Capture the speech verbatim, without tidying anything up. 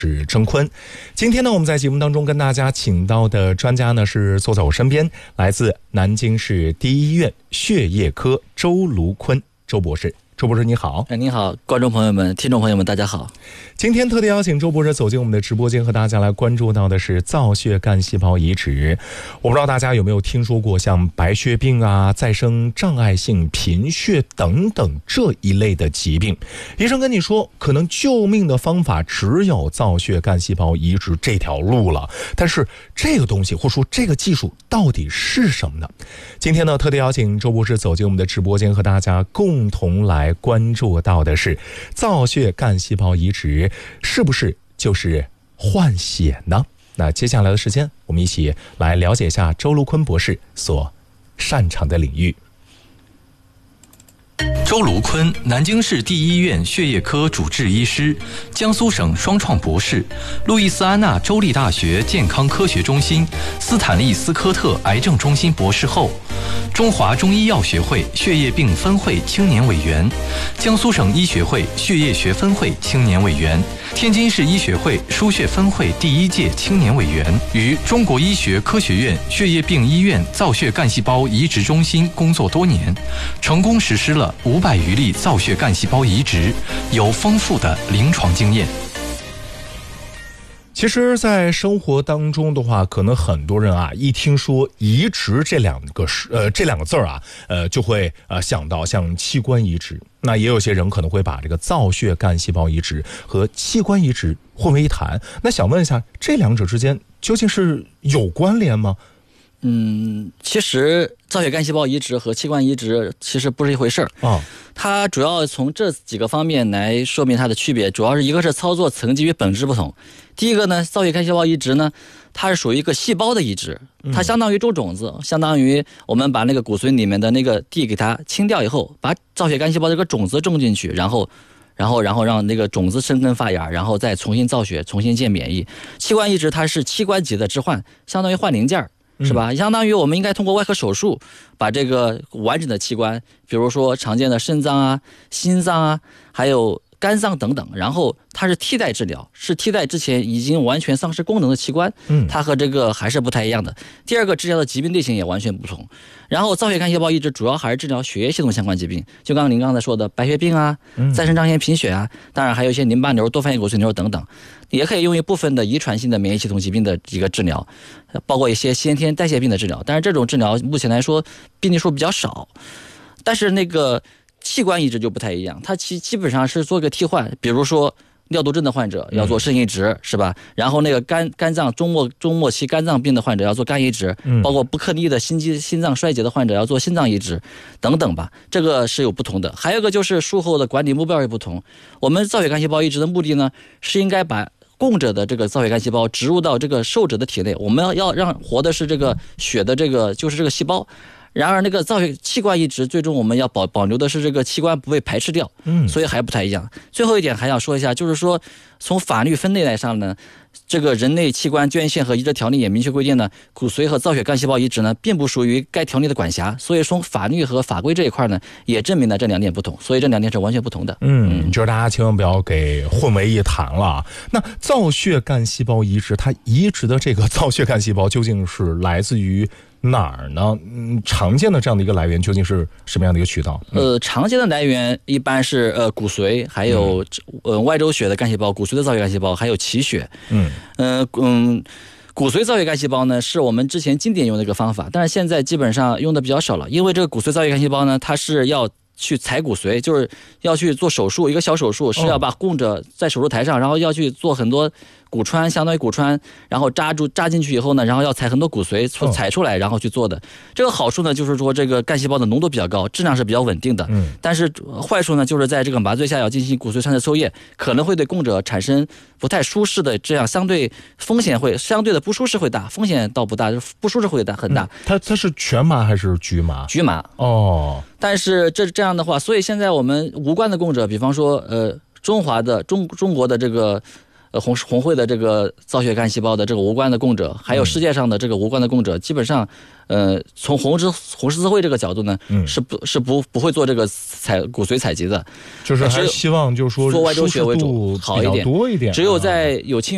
是郑坤。今天呢，我们在节目当中跟大家请到的专家呢，是坐在我身边，来自南京市第一医院血液科周卢坤周博士。周博士你好。 哎，你好，观众朋友们、听众朋友们，大家好。 今天特地邀请周博士走进我们的直播间，和大家来关注到的是造血干细胞移植。我不知道大家有没有听说过像白血病啊、再生障碍性贫血等等这一类的疾病。医生跟你说，可能救命的方法只有造血干细胞移植这条路了。但是这个东西，或者说这个技术到底是什么呢？今天呢，特地邀请周博士走进我们的直播间，和大家共同来关注到的是造血干细胞移植是不是就是换血呢？那接下来的时间，我们一起来了解一下周卢坤博士所擅长的领域。 周卢坤，南京市第一医院血液科主治医师，江苏省双创博士，路易斯安那州立大学健康科学中心斯坦利斯科特癌症中心博士后，中华中医药学会血液病分会青年委员，江苏省医学会血液学分会青年委员，天津市医学会输血分会第一届青年委员，于中国医学科学院血液病医院造血干细胞移植中心工作多年，成功实施了五百余例造血干细胞移植，有丰富的临床经验。 其实在生活当中的话，可能很多人啊一听说移植这两个呃这两个字儿啊呃就会呃想到像器官移植。那也有些人可能会把这个造血干细胞移植和器官移植混为一谈。那想问一下，这两者之间究竟是有关联吗？ 嗯，其实造血干细胞移植和器官移植其实不是一回事儿啊。它主要从这几个方面来说明它的区别，主要是一个是操作层级与本质不同。第一个呢，造血干细胞移植呢，它是属于一个细胞的移植，它相当于种种子，相当于我们把那个骨髓里面的那个地给它清掉以后，把造血干细胞这个种子种进去，然后然后然后让那个种子生根发芽，然后再重新造血，重新建免疫。器官移植它是器官级的置换，相当于换零件，是吧？相当于我们应该通过外科手术把这个完整的器官，比如说常见的肾脏啊、心脏啊，还有肝脏等等，然后它是替代治疗，是替代之前已经完全丧失功能的器官，它和这个还是不太一样的。第二个，治疗的疾病类型也完全不同。然后造血干细胞移植主要还是治疗血液系统相关疾病，就刚刚您刚才说的白血病啊、再生障碍性贫血啊，当然还有一些淋巴瘤、多发性骨髓瘤等等，也可以用于部分的遗传性的免疫系统疾病的一个治疗，包括一些先天代谢病的治疗。但是这种治疗目前来说病例数比较少。但是那个器官移植就不太一样，它其基本上是做一个替换，比如说尿毒症的患者要做肾移植，嗯、是吧？然后那个肝肝脏中末中末期肝脏病的患者要做肝移植，嗯、包括不可逆的心肌心脏衰竭的患者要做心脏移植，等等吧，这个是有不同的。还有一个就是术后的管理目标也不同。我们造血干细胞移植的目的呢，是应该把供者的这个造血干细胞植入到这个受者的体内，我们要让活的是这个血的这个就是这个细胞。然而那个造血器官移植最终我们要保保留的是这个器官不被排斥掉，嗯，所以还不太一样。最后一点还想说一下，就是说从法律分类来上呢，这个人类器官捐献和移植条例也明确规定呢，骨髓和造血干细胞移植呢并不属于该条例的管辖，所以从法律和法规这一块呢也证明了这两点不同，所以这两点是完全不同的。 嗯，就是大家千万不要给混为一谈了。那造血干细胞移植，它移植的这个造血干细胞究竟是来自于哪儿呢？嗯，常见的这样的一个来源究竟是什么样的一个渠道？ 嗯、呃，常见的来源一般是呃骨髓，还有、嗯、呃外周血的干细胞，骨髓的造血干细胞，还有脐血。嗯嗯、呃、嗯，骨髓造血干细胞呢是我们之前经典用的一个方法，但是现在基本上用的比较少了，因为这个骨髓造血干细胞呢，它是要去采骨髓，就是要去做手术，一个小手术是要把供者在手术台上，然后要去做很多骨穿，相当于骨穿，然后扎住扎进去以后呢，然后要采很多骨髓采出来，然后去做的。这个好处呢，就是说这个干细胞的浓度比较高，质量是比较稳定的。嗯。但是坏处呢，就是在这个麻醉下要进行骨髓穿刺抽液，可能会对供者产生不太舒适的，这样相对风险会相对的不舒适会大，风险倒不大，不舒适会大很大。嗯、 它它是全麻还是局麻？ 局麻。 哦。 但是这这样的话，所以现在我们无关的供者，比方说呃中华的中中国的这个呃红红会的这个造血干细胞的这个无关的供者，还有世界上的这个无关的供者，基本上呃从红十红十字会这个角度呢，嗯、是不是不不会做这个采骨髓采集的， 就是还是希望就是说做外周血为主好一点， 多一点。 只有在有亲缘